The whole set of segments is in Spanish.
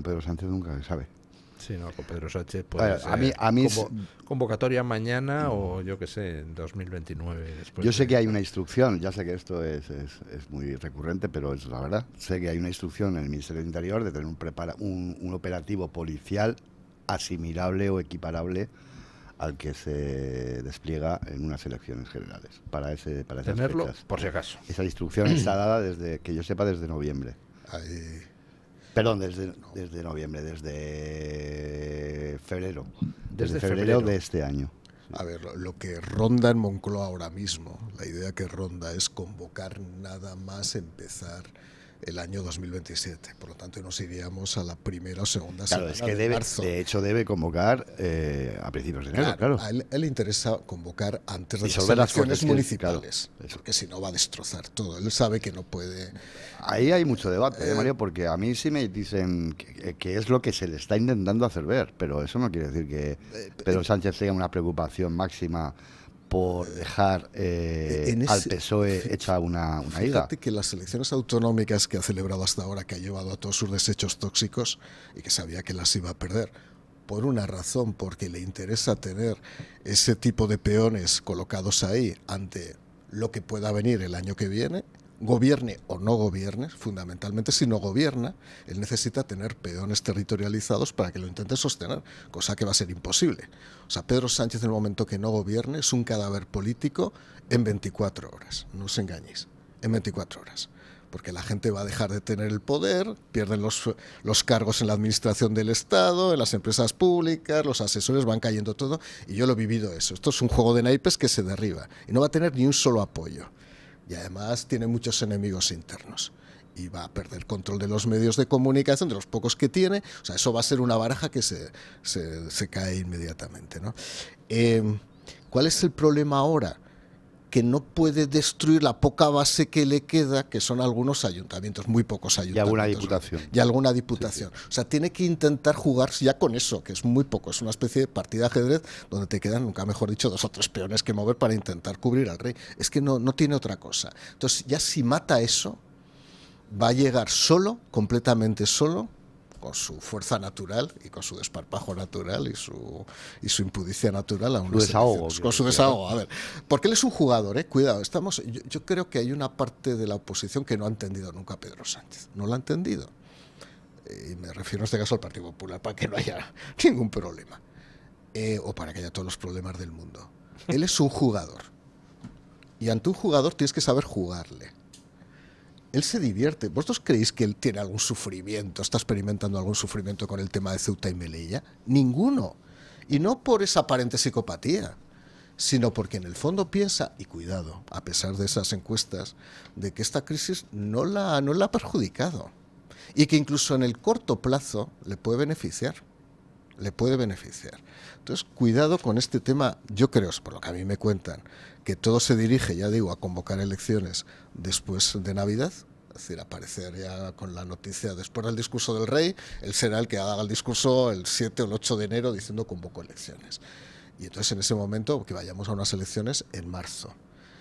Pedro Sánchez nunca se sabe. Sí, no, con Pedro Sánchez puede ser a mí convocatoria mañana o yo qué sé, en 2029. Yo sé que hay una instrucción, ya sé que esto es muy recurrente, pero es la verdad. Sé que hay una instrucción en el Ministerio del Interior de tener un operativo policial asimilable o equiparable al que se despliega en unas elecciones generales. Para esas tenerlo, fechas. por si acaso. Esa instrucción está dada desde, que yo sepa, desde noviembre. Perdón, desde noviembre, desde febrero. Desde febrero de este año. A ver, lo que ronda en Moncloa ahora mismo, la idea que ronda es convocar nada más empezar el año 2027. Por lo tanto, nos iríamos a la primera o segunda semana de marzo. De hecho, debe convocar a principios de enero, claro. A él le interesa convocar antes de las elecciones municipales, claro, porque si no va a destrozar todo. Él sabe que no puede... Ahí hay mucho debate, Mario, porque a mí sí me dicen que es lo que se le está intentando hacer ver, pero eso no quiere decir que Pedro Sánchez tenga una preocupación máxima por dejar al PSOE hecha una higa. Fíjate que las elecciones autonómicas que ha celebrado hasta ahora, que ha llevado a todos sus desechos tóxicos y que sabía que las iba a perder, por una razón, porque le interesa tener ese tipo de peones colocados ahí ante lo que pueda venir el año que viene, gobierne o no gobierne, fundamentalmente si no gobierna, él necesita tener peones territorializados para que lo intente sostener, cosa que va a ser imposible. O sea, Pedro Sánchez, en el momento que no gobierne, es un cadáver político en 24 horas, no os engañéis, en 24 horas. Porque la gente va a dejar de tener el poder, pierden los cargos en la administración del Estado, en las empresas públicas, los asesores, van cayendo todo, y yo lo he vivido eso. Esto es un juego de naipes que se derriba, y no va a tener ni un solo apoyo. Y además tiene muchos enemigos internos. Y va a perder control de los medios de comunicación, de los pocos que tiene. O sea, eso va a ser una baraja que se cae inmediatamente, ¿no? ¿Cuál es el problema ahora? Que no puede destruir la poca base que le queda, que son algunos ayuntamientos, muy pocos ayuntamientos. Y alguna diputación. Sí. O sea, tiene que intentar jugar ya con eso, que es muy poco. Es una especie de partida de ajedrez donde te quedan, nunca mejor dicho, 2 o 3 peones que mover para intentar cubrir al rey. Es que no tiene otra cosa. Entonces, ya si mata eso, va a llegar solo, completamente solo, con su fuerza natural y con su desparpajo natural y su impudicia natural a unas elecciones. Con su desahogo, a ver. Porque él es un jugador, cuidado. Yo creo que hay una parte de la oposición que no ha entendido nunca a Pedro Sánchez. No lo ha entendido. Y me refiero en este caso al Partido Popular, para que no haya ningún problema. O para que haya todos los problemas del mundo. Él es un jugador. Y ante un jugador tienes que saber jugarle. Él se divierte. ¿Vosotros creéis que él tiene algún sufrimiento, está experimentando algún sufrimiento con el tema de Ceuta y Melilla? Ninguno. Y no por esa aparente psicopatía, sino porque en el fondo piensa, y cuidado, a pesar de esas encuestas, de que esta crisis no la ha perjudicado. Y que incluso en el corto plazo le puede beneficiar. Le puede beneficiar. Entonces, cuidado con este tema. Yo creo, por lo que a mí me cuentan, que todo se dirige, ya digo, a convocar elecciones después de Navidad, es decir, aparecer ya con la noticia después del discurso del rey, él será el que haga el discurso el 7 o el 8 de enero diciendo convoco elecciones. Y entonces en ese momento que vayamos a unas elecciones en marzo.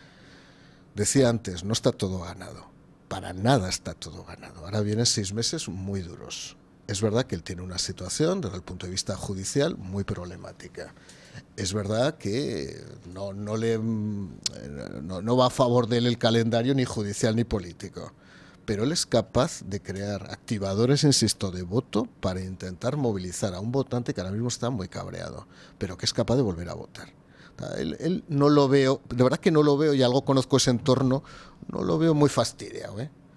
Decía antes, no está todo ganado. Para nada está todo ganado. Ahora vienen 6 meses muy duros. Es verdad que él tiene una situación, desde el punto de vista judicial, muy problemática. Es verdad que no va a favor de él el calendario ni judicial ni político, pero él es capaz de crear activadores, insisto, de voto para intentar movilizar a un votante que ahora mismo está muy cabreado, pero que es capaz de volver a votar. Él no lo veo, de verdad que no lo veo, y algo conozco ese entorno, no lo veo muy fastidiado,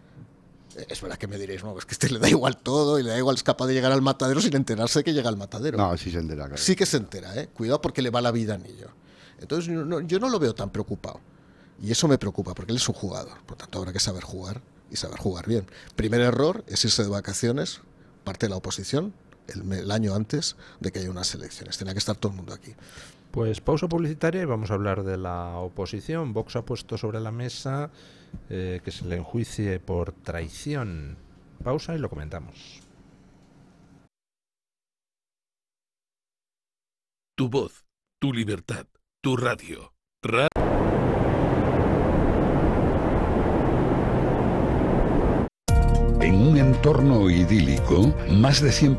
Es verdad que me diréis, no, es que le da igual todo y le da igual, es capaz de llegar al matadero sin enterarse que llega al matadero. No, sí se entera, claro. Sí que se entera, Cuidado porque le va la vida en ello. Entonces yo no lo veo tan preocupado. Y eso me preocupa porque él es un jugador. Por tanto, habrá que saber jugar y saber jugar bien. Primer error es irse de vacaciones, parte de la oposición, el año antes de que haya unas elecciones. Tenía que estar todo el mundo aquí. Pues pausa publicitaria y vamos a hablar de la oposición. Vox ha puesto sobre la mesa que se le enjuicie por traición. Pausa y lo comentamos. Tu voz, tu libertad, tu radio. En un entorno idílico, más de 100